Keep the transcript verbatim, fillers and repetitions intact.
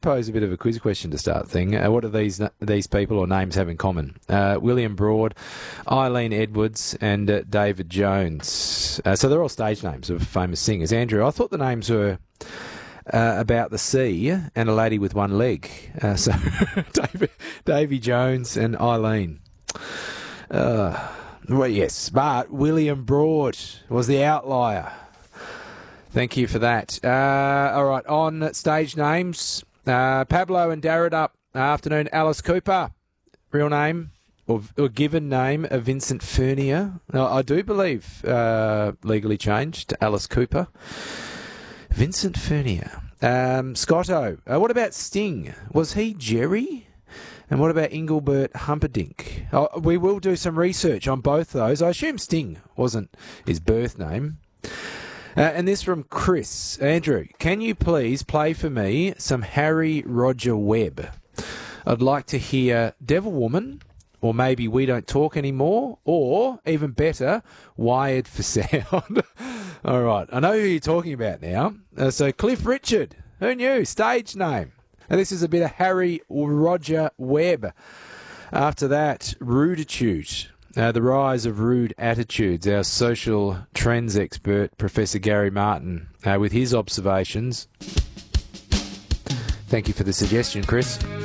pose a bit of a quiz question to start the thing. Uh, what do these these people or names have in common? Uh, William Broad, Eileen Edwards, and uh, David Jones. Uh, so they're all stage names of famous singers. Andrew, I thought the names were uh, about the sea and a lady with one leg. Uh, so David, Davy Jones and Eileen. Uh, well, yes, but William Broad was the outlier. Thank you for that. Uh, all right, on stage names, uh, Pablo and Darridup. Afternoon, Alice Cooper. Real name, or, or given name, of Vincent Furnier. Now, I do believe uh, legally changed to Alice Cooper. Vincent Furnier. Um, Scotto. Uh, what about Sting? Was he Jerry? And what about Engelbert Humperdinck? Oh, we will do some research on both those. I assume Sting wasn't his birth name. Uh, and this from Chris. Andrew, can you please play for me some Harry Roger Webb? I'd like to hear Devil Woman, or maybe We Don't Talk Anymore, or, even better, Wired for Sound. All right, I know who you're talking about now. Uh, so Cliff Richard, who knew? Stage name. And this is a bit of Harry Roger Webb. After that, Ruditude. Uh, the rise of rude attitudes. Our social trends expert, Professor Gary Martin, uh, with his observations. Thank you for the suggestion, Chris.